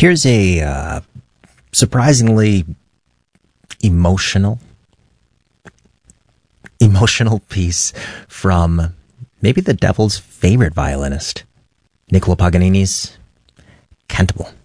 Here's a surprisingly emotional piece from maybe the devil's favorite violinist, Niccolo Paganini's Cantabile.